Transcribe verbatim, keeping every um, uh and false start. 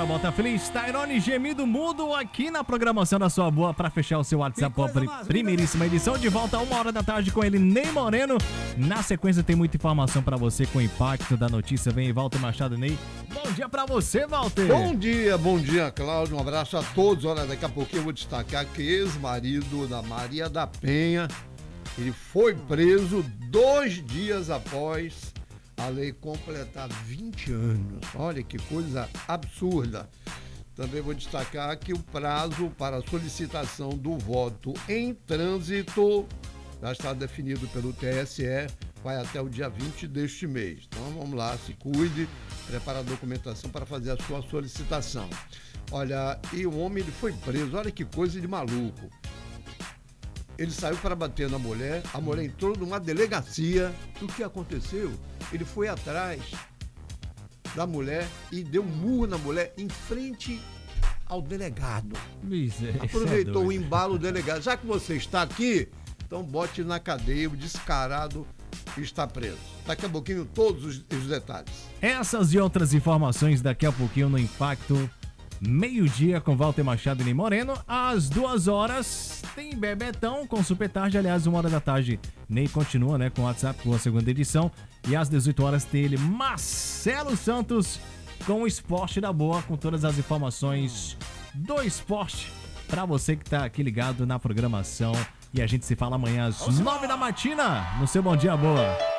Bora Bota Feliz, Tairone Gemido Mudo aqui na programação da sua boa pra fechar o seu WhatsApp Pop. Primeiríssima edição, de volta a uma hora da tarde com ele, Ney Moreno. Na sequência tem muita informação pra você com o impacto da notícia. Vem aí, Walter Machado. Ney, bom dia pra você, Walter. Bom dia, bom dia, Cláudio. Um abraço a todos. Olha, daqui a pouquinho eu vou destacar que ex-marido da Maria da Penha, ele foi preso dois dias após a lei completar vinte anos. Olha que coisa absurda. Também vou destacar que o prazo para a solicitação do voto em trânsito já está definido pelo T S E, vai até o dia vinte deste mês. Então vamos lá, se cuide, prepara a documentação para fazer a sua solicitação. Olha, e o homem ele foi preso, olha que coisa de maluco. Ele saiu para bater na mulher, a mulher entrou numa delegacia. O que aconteceu? Ele foi atrás da mulher e deu um murro na mulher em frente ao delegado. Aproveitou o embalo do delegado. Já que você está aqui, então bote na cadeia, o descarado está preso. Daqui a pouquinho todos os, os detalhes. Essas e outras informações daqui a pouquinho no Impacto. Meio-dia com Walter Machado e Ney Moreno. Às duas horas tem Bebetão com Super Tarde. Aliás, uma hora da tarde, Ney continua, né, com o WhatsApp com a segunda edição. E às dezoito horas tem ele, Marcelo Santos, com o Esporte da Boa, com todas as informações do esporte para você que tá aqui ligado na programação. E a gente se fala amanhã às nove da matina no seu Bom Dia Boa.